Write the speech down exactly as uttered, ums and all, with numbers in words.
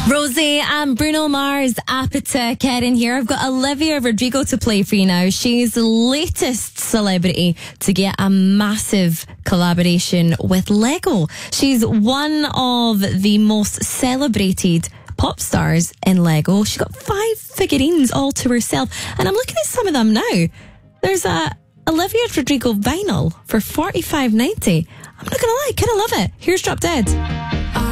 Rosie and Bruno Mars, Apata, Karen here. I've got Olivia Rodrigo to play for you now. She's the latest celebrity to get a massive collaboration with Lego. She's one of the most celebrated pop stars in Lego. She got five figurines all to herself, and I'm looking at some of them now. There's a Olivia Rodrigo vinyl for forty-five ninety. I'm not gonna lie, kind of love it. Here's Drop Dead.